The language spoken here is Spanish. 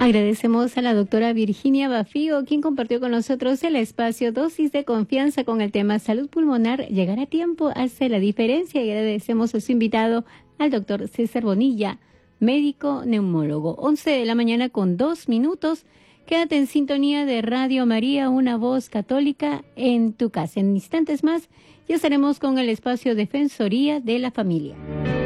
Agradecemos a la doctora Virginia Bafío, quien compartió con nosotros el espacio Dosis de Confianza con el tema Salud Pulmonar. Llegar a tiempo hace la diferencia, y agradecemos a su invitado, al doctor César Bonilla, médico neumólogo. 11 de la mañana con 2 minutos. Quédate en sintonía de Radio María, una voz católica en tu casa. En instantes más ya estaremos con el espacio Defensoría de la Familia.